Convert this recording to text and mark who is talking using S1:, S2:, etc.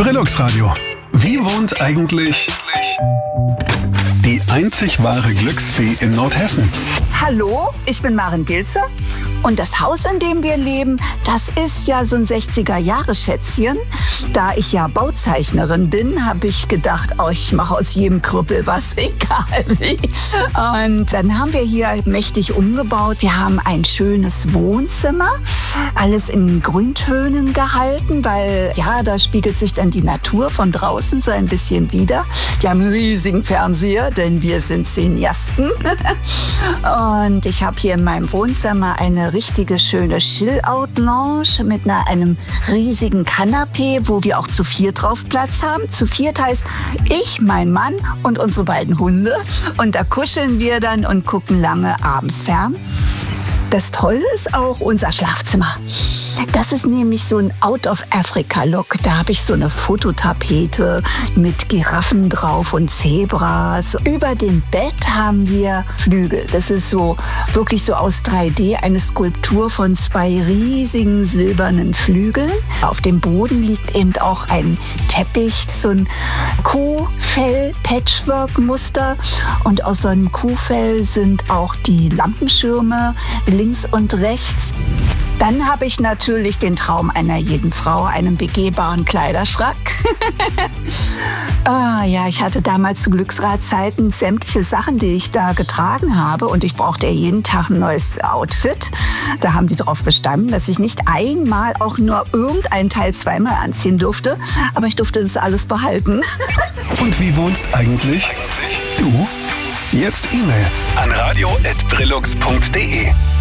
S1: Brillux Radio. Wie wohnt eigentlich die einzig wahre Glücksfee in Nordhessen?
S2: Hallo, ich bin Maren Gilze und das Haus, in dem wir leben, das ist ja so ein 60er-Jahre-Schätzchen. Da ich ja Bauzeichnerin bin, habe ich gedacht, ich mache aus jedem Krüppel was, egal wie. Und dann haben wir hier mächtig umgebaut. Wir haben ein schönes Wohnzimmer, alles in Grüntönen gehalten, weil ja, da spiegelt sich dann die Natur von draußen so ein bisschen wider. Wir haben einen riesigen Fernseher, denn wir sind Cineasten. Und ich habe hier in meinem Wohnzimmer eine richtige schöne Chill-Out-Lounge mit einem riesigen Kanapee, wo wir auch zu viert drauf Platz haben. Zu viert heißt ich, mein Mann und unsere beiden Hunde. Und da kuscheln wir dann und gucken lange abends fern. Das Tolle ist auch unser Schlafzimmer. Das ist nämlich so ein Out-of-Africa-Look. Da habe ich so eine Fototapete mit Giraffen drauf und Zebras. Über dem Bett haben wir Flügel. Das ist so wirklich so aus 3D eine Skulptur von 2 riesigen silbernen Flügeln. Auf dem Boden liegt eben auch ein Teppich, so ein Kuhfell-Patchwork-Muster. Und aus so einem Kuhfell sind auch die Lampenschirme links und rechts. Dann habe ich natürlich den Traum einer jeden Frau, einen begehbaren Kleiderschrank. Ich hatte damals zu Glücksradzeiten sämtliche Sachen, die ich da getragen habe. Und ich brauchte ja jeden Tag ein neues Outfit. Da haben die darauf bestanden, dass ich nicht einmal auch nur irgendein Teil zweimal anziehen durfte. Aber ich durfte das alles behalten.
S1: Und wie wohnst eigentlich du? Jetzt E-Mail an radio@brillux.de.